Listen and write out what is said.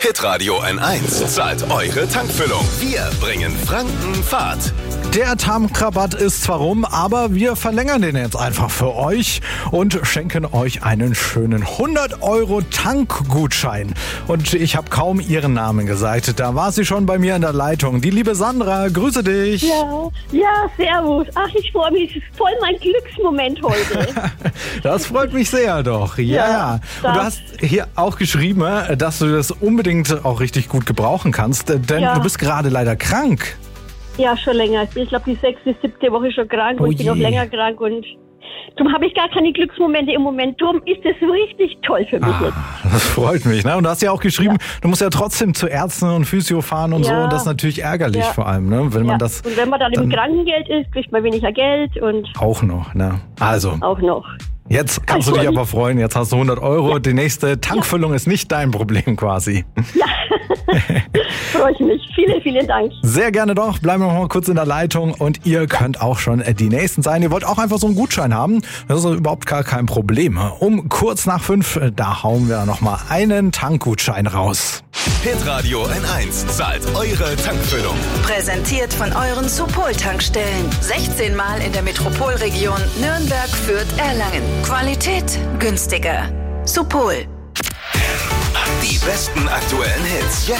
Hitradio N1 zahlt eure Tankfüllung. Wir bringen Franken Fahrt. Der Tankrabatt ist zwar rum, aber wir verlängern den jetzt einfach für euch und schenken euch einen schönen 100€ Tankgutschein. Und ich habe kaum ihren Namen gesagt. Da war sie schon bei mir in der Leitung. Die liebe Sandra, grüße dich. Ja, servus. Ach, ich freue mich. Es ist voll mein Glücksmoment heute. Das freut mich sehr doch. Ja. Und du hast hier auch geschrieben, dass du das unbedingt auch richtig gut gebrauchen kannst, denn du bist gerade leider krank. Ja, schon länger. Ich glaube, die 6., 7. Woche schon krank und bin noch länger krank und darum habe ich gar keine Glücksmomente im Moment. Darum ist es so richtig toll für mich jetzt. Das freut mich, ne? Und du hast ja auch geschrieben, du musst ja trotzdem zu Ärzten und Physio fahren und so. Und das ist natürlich ärgerlich vor allem, ne? Wenn man das. Und wenn man dann im Krankengeld ist, kriegt man weniger Geld und. Auch noch, ne? Also. Auch noch. Jetzt kannst du dich aber freuen, jetzt hast du 100€. Die nächste Tankfüllung ist nicht dein Problem quasi. Ja, freue ich mich. Vielen Dank. Sehr gerne doch. Bleiben wir noch mal kurz in der Leitung und ihr könnt auch schon die Nächsten sein. Ihr wollt auch einfach so einen Gutschein haben. Das ist überhaupt gar kein Problem. Um kurz nach 5, da hauen wir noch mal einen Tankgutschein raus. Hitradio N1 zahlt eure Tankfüllung. Präsentiert von euren Supol-Tankstellen. 16 Mal in der Metropolregion Nürnberg, Fürth, Erlangen. Qualität günstiger. Supol. Die besten aktuellen Hits. Jetzt